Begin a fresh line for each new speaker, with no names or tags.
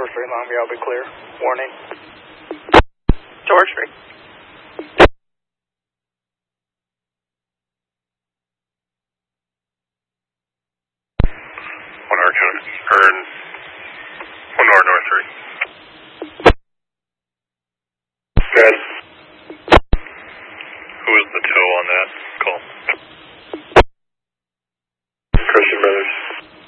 Tower 3, Longview, I'll be clear. Warning.
Tower 3.
One hour, North 3.